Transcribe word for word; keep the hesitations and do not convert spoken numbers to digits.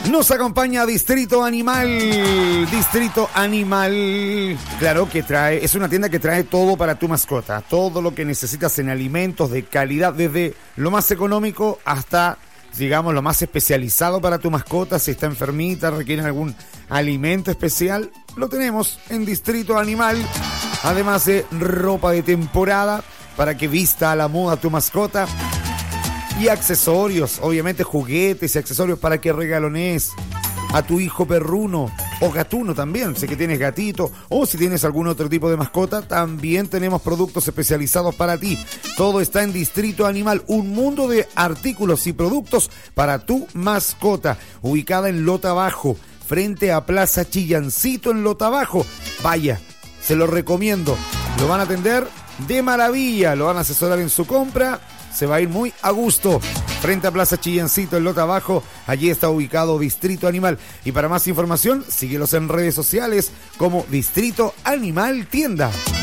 Nos acompaña Distrito Animal. Distrito Animal, claro que trae, es una tienda que trae todo para tu mascota. Todo lo que necesitas en alimentos de calidad, desde lo más económico hasta, digamos, lo más especializado para tu mascota. Si está enfermita, requiere algún alimento especial, lo tenemos en Distrito Animal. Además de ropa de temporada para que vista a la moda tu mascota. Y accesorios, obviamente juguetes y accesorios para que regalones a tu hijo perruno o gatuno también. Si que tienes gatito o si tienes algún otro tipo de mascota, también tenemos productos especializados para ti. Todo está en Distrito Animal, un mundo de artículos y productos para tu mascota. Ubicada en Lota Bajo, frente a Plaza Chillancito en Lota Bajo. Vaya, se lo recomiendo. Lo van a atender de maravilla, lo van a asesorar en su compra. Se va a ir muy a gusto. Frente a Plaza Chillancito en Lota Bajo, allí está ubicado Distrito Animal. Y para más información, síguelos en redes sociales como Distrito Animal Tienda.